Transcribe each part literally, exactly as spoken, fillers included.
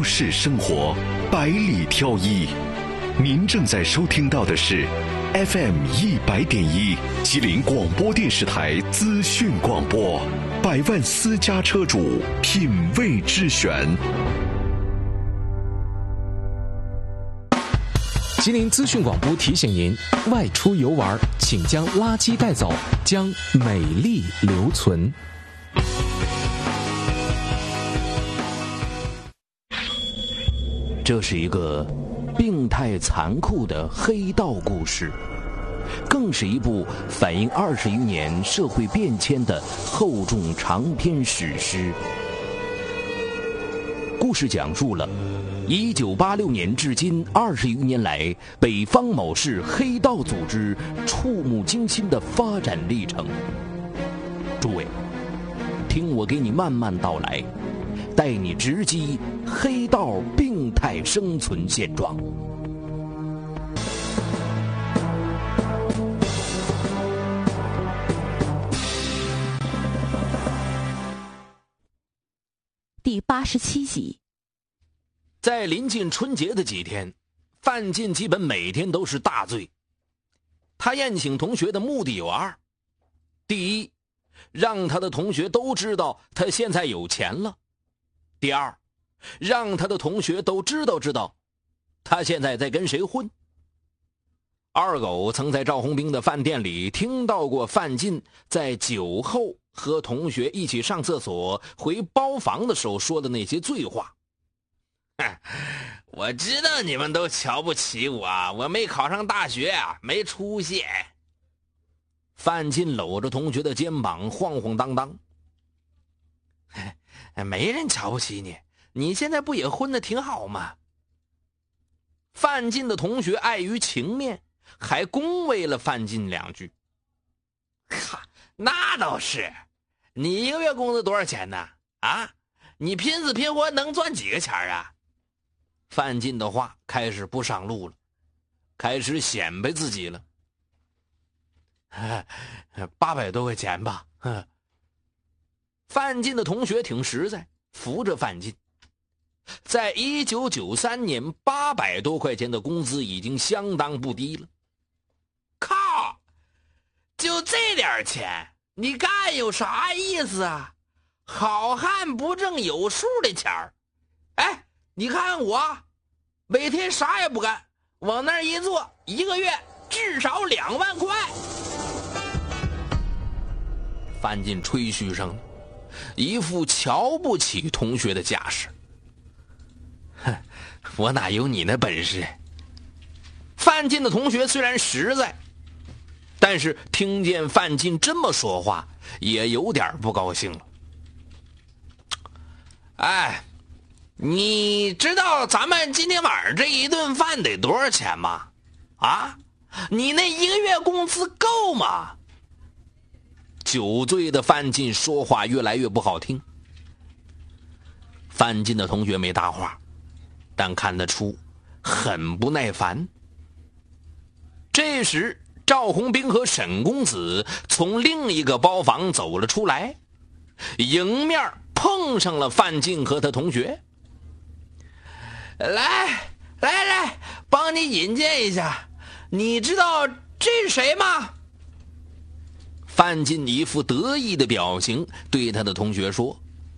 市生活，百里挑一。您正在收听到的是 F M 一百点一吉林广播电视台资讯广播，百万私家车主品味之选。 吉林资讯广播提醒您：外出游玩，请将垃圾带走，将美丽留存。 这是一个病态残酷的黑道故事，更是一部反映二十余年社会变迁的厚重长篇史诗。故事讲述了一九八六年至今二十余年来北方某市黑道组织触目惊心的发展历程。诸位，听我给你慢慢道来，带你直击黑道病态生存现状。 第八十七集。 在临近春节的几天，范进基本每天都是大醉。他宴请同学的目的有二：第一，让他的同学都知道他现在有钱了；第二，让他的同学都知道知道他现在在跟谁混。二狗曾在赵红兵的饭店里听到过范进在酒后和同学一起上厕所回包房的时候说的那些醉话。 我知道你们都瞧不起我，我没考上大学啊，没出息。 范进搂着同学的肩膀晃晃荡荡。 没人瞧不起你，你现在不也混得挺好吗？ 范进的同学碍于情面，还恭维了范进两句。 哈，那倒是，你一个月工资多少钱呢？啊，你拼死拼活能赚几个钱啊？ 范进的话开始不上路了，开始显摆自己了。 八百多块钱吧。 范进的同学挺实在，扶着范进。在一九九三年，八百多块钱的工资已经相当不低了。 靠，就这点钱，你干有啥意思啊？好汉不挣有数的钱儿。哎，你看我，每天啥也不干，往那儿一坐，一个月至少两万块。 范进吹嘘上了，一副瞧不起同学的架势。 哼，我哪有你那本事？ 范进的同学虽然实在，但是听见范进这么说话，也有点不高兴了。 哎，你知道咱们今天晚上这一顿饭得多少钱吗？啊，你那一个月工资够吗？ 酒醉的范进说话越来越不好听。范进的同学没搭话，但看得出很不耐烦。这时赵红兵和沈公子从另一个包房走了出来，迎面碰上了范进和他同学。 来来来，帮你引荐一下，你知道这是谁吗？ 范进一副得意的表情，对他的同学说：“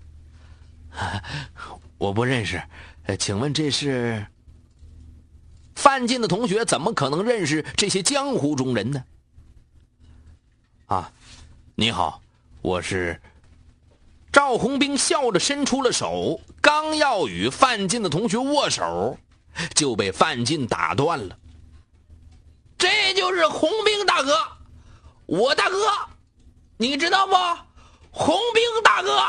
我不认识，请问这是？” 范进的同学怎么可能认识这些江湖中人呢？啊，你好，我是……赵红兵笑着伸出了手，刚要与范进的同学握手，就被范进打断了。 这就是红兵大哥，我大哥，你知道吗？红兵大哥！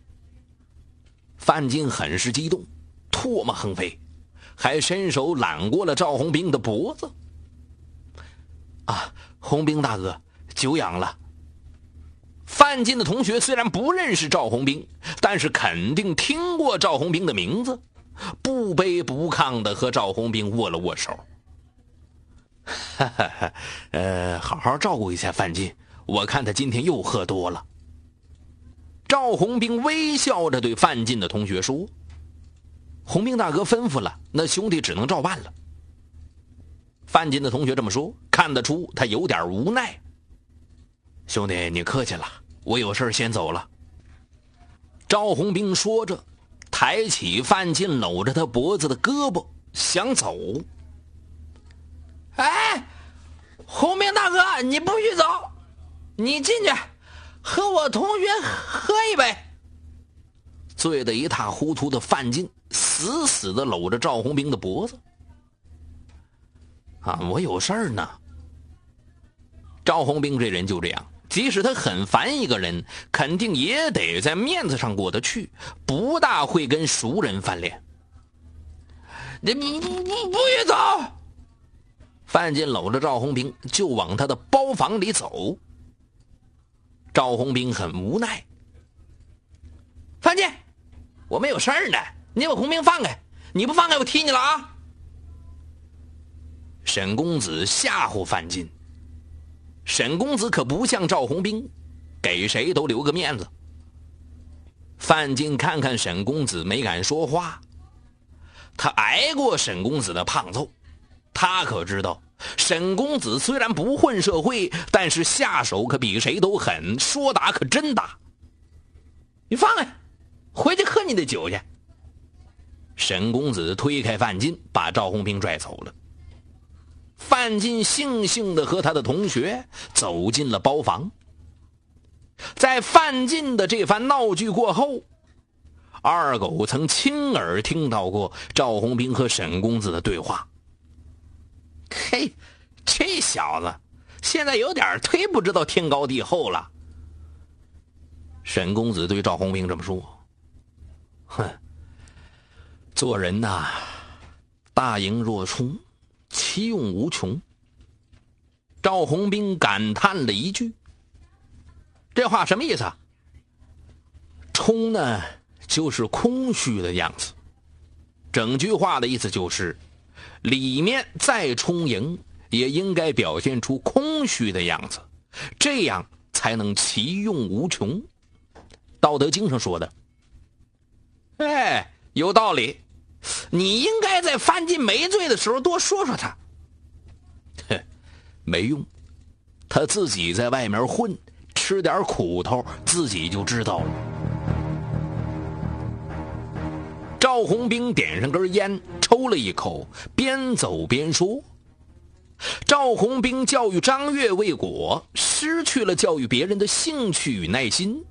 范进很是激动，唾沫横飞，还伸手揽过了赵红兵的脖子。啊，红兵大哥，久仰了。范进的同学虽然不认识赵红兵，但是肯定听过赵红兵的名字，不卑不亢地和赵红兵握了握手。哈哈哈，呃，好好照顾一下范进，我看他今天又喝多了。赵红兵微笑着对范进的同学说：“ 洪兵大哥吩咐了，那兄弟只能照办了。范进的同学这么说，看得出他有点无奈。兄弟，你客气了，我有事先走了。赵红兵说着，抬起范进搂着他脖子的胳膊想走。 哎，洪兵大哥，你不许走，你进去和我同学喝一杯。 醉得一塌糊涂的范进死死地搂着赵红兵的脖子。啊，我有事儿呢。赵红兵这人就这样，即使他很烦一个人，肯定也得在面子上过得去，不大会跟熟人翻脸。 你不不不不许走！ 范进搂着赵红兵就往他的包房里走。赵红兵很无奈。 范进，我们有事儿呢，你把红兵放开，你不放开我踢你了啊！ 沈公子吓唬范进。沈公子可不像赵红兵，给谁都留个面子。范进看看沈公子，没敢说话。他挨过沈公子的胖揍，他可知道沈公子虽然不混社会，但是下手可比谁都狠，说打可真打。 你放开，回去喝你的酒去。 沈公子推开范进，把赵红兵拽走了。范进悻悻地和他的同学走进了包房。在范进的这番闹剧过后，二狗曾亲耳听到过赵红兵和沈公子的对话。 嘿，这小子现在有点忒不知道天高地厚了。 沈公子对赵红兵这么说。哼，做人呐，大盈若冲，其用无穷。赵红兵感叹了一句。这话什么意思啊？冲呢，就是空虚的样子。整句话的意思就是，里面再充盈，也应该表现出空虚的样子，这样才能其用无穷。道德经上说的。 哎，有道理。你应该在范进没醉的时候多说说他。 哼，没用，他自己在外面混，吃点苦头，自己就知道了。赵红兵点上根烟，抽了一口，边走边说。赵红兵教育张悦未果，失去了教育别人的兴趣与耐心。